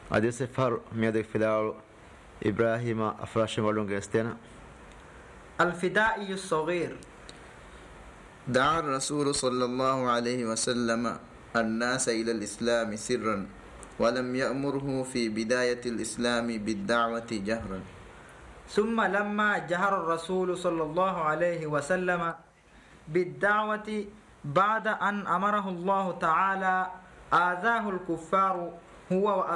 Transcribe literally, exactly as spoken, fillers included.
Adi sefar miadik fidao Ibrahima afrashim walunga estena. الفدائي الصغير. دعا الرسول صلى الله عليه وسلم الناس إلى الإسلام سرا ولم يأمره في بداية الإسلام بالدعوة جهرا. ثم لما جهر الرسول صلى الله عليه وسلم بالدعوة بعد أن أمره الله تعالى آذاه الكفار هو